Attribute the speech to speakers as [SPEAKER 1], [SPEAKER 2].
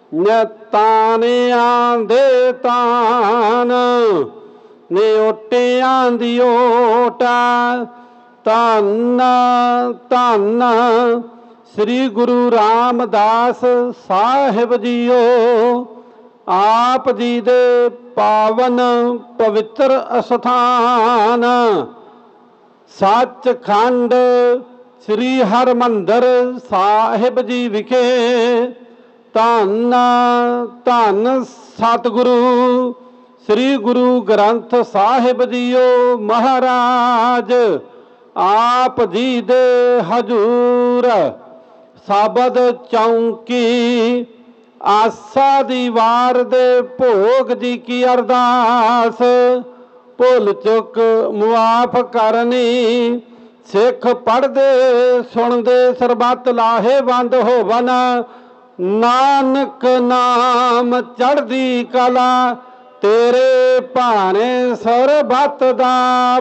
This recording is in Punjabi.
[SPEAKER 1] ਨਿਤਾਨਿਆਂ ਦੇ ਤਾਨ ਨਿਓਟਿਆਂ ਦੀ ਓਟ। ਧੰਨ ਧੰਨ ਸ੍ਰੀ ਗੁਰੂ ਰਾਮਦਾਸ ਸਾਹਿਬ ਜੀਓ। ਆਪ ਜੀ ਦੇ ਪਾਵਨ ਪਵਿੱਤਰ ਅਸਥਾਨ ਸੱਚਖੰਡ ਸ੍ਰੀ ਹਰਿਮੰਦਰ ਸਾਹਿਬ ਜੀ ਵਿਖੇ ਧੰਨ ਧੰਨ ਸਤਿਗੁਰੂ ਸ੍ਰੀ ਗੁਰੂ ਗ੍ਰੰਥ ਸਾਹਿਬ ਜੀਓ ਮਹਾਰਾਜ ਆਪ ਜੀ ਦੇ ਹਜ਼ੂਰ ਸ਼ਬਦ ਚੌਂਕੀ ਆਸਾ ਦੀ ਵਾਰ ਦੇ ਭੋਗ ਜੀ ਕੀ ਅਰਦਾਸ। ਭੁੱਲ ਚੁੱਕ ਮੁਆਫ ਕਰਨੀ। ਸਿੱਖ ਪੜ੍ਹਦੇ ਸੁਣਦੇ ਸਰਬੱਤ ਲਾਹੇਵੰਦ ਹੋਵਨ। ਨਾਨਕ ਨਾਮ ਚੜ੍ਹਦੀ ਕਲਾ ਤੇਰੇ ਭਾਣੇ ਸਰਬੱਤ ਦਾ